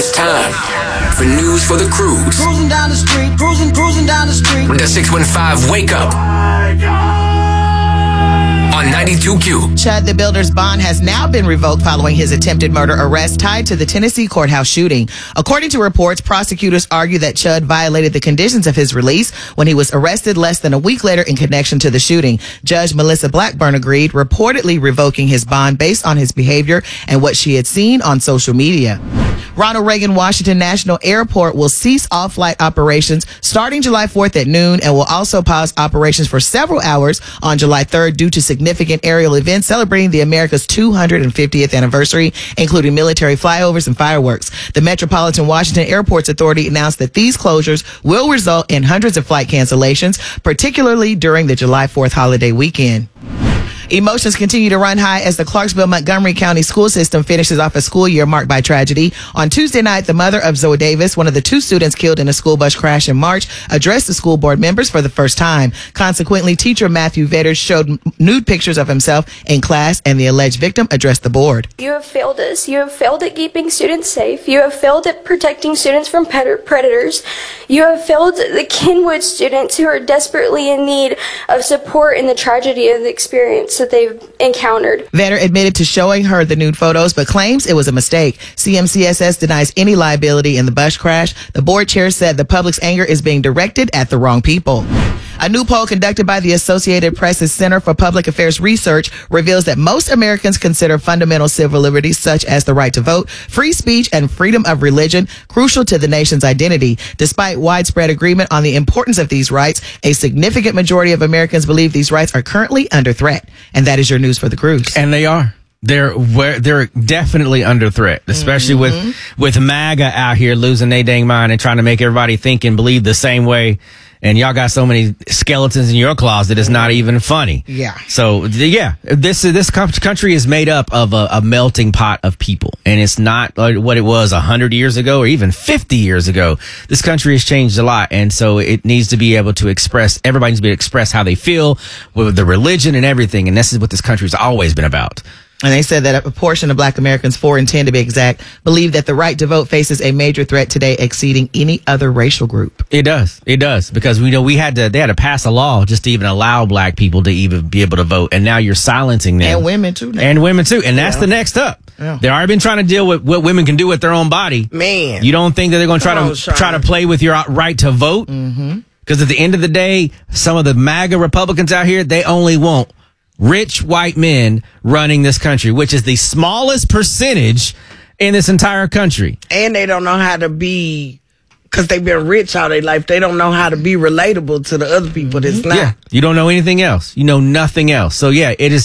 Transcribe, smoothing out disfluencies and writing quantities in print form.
It's time for News for the Cruise. Cruising down the street, cruising down the street. With the 615 Wake Up on 92Q. Chud the Builder's bond has now been revoked following his attempted murder arrest tied to the Tennessee courthouse shooting. According to reports, prosecutors argue that Chud violated the conditions of his release when he was arrested less than a week later in connection to the shooting. Judge Melissa Blackburn agreed, reportedly revoking his bond based on his behavior and what she had seen on social media. Ronald Reagan Washington National Airport will cease all-flight operations starting July 4th at noon and will also pause operations for several hours on July 3rd due to significant aerial events celebrating the America's 250th anniversary, including military flyovers and fireworks. The Metropolitan Washington Airports Authority announced that these closures will result in hundreds of flight cancellations, particularly during the July 4th holiday weekend. Emotions continue to run high as the Clarksville-Montgomery County school system finishes off a school year marked by tragedy. On Tuesday night, the mother of Zoe Davis, one of the two students killed in a school bus crash in March, addressed the school board members for the first time. Consequently, teacher Matthew Vetters showed nude pictures of himself in class, and the alleged victim addressed the board. You have failed us. You have failed at keeping students safe. You have failed at protecting students from predators. You have failed the Kenwood students who are desperately in need of support in the tragedy of the experience that they've encountered. Vetter admitted to showing her the nude photos, but claims it was a mistake. CMCSS denies any liability in the bus crash. The board chair said the public's anger is being directed at the wrong people. A new poll conducted by the Associated Press's Center for Public Affairs Research reveals that most Americans consider fundamental civil liberties such as the right to vote, free speech, and freedom of religion crucial to the nation's identity. Despite widespread agreement on the importance of these rights, a significant majority of Americans believe these rights are currently under threat. And that is your news for the cruise. And they are. They're definitely under threat, especially with MAGA out here losing their dang mind and trying to make everybody think and believe the same way. And y'all got so many skeletons in your closet, it's not even funny. Yeah. So, yeah, this country is made up of a melting pot of people. And it's not what it was 100 years ago or even 50 years ago. This country has changed a lot. And so it needs to be able to everybody needs to be able to express how they feel with the religion and everything. And this is what this country's always been about. And they said that a portion of Black Americans, 4 in 10 to be exact, believe that the right to vote faces a major threat today, exceeding any other racial group. It does. Because we know they had to pass a law just to even allow Black people to even be able to vote. And now you're silencing them. And women too. Now. And that's the next up. Yeah. They've already been trying to deal with what women can do with their own body. Man. You don't think that they're going to try to play with your right to vote? Mm-hmm. Because at the end of the day, some of the MAGA Republicans out here, they only want rich white men running this country, which is the smallest percentage in this entire country. And they don't know how to be, because they've been rich all their life, they don't know how to be relatable to the other people that's not. Yeah, you don't know anything else. You know nothing else. So, yeah, it is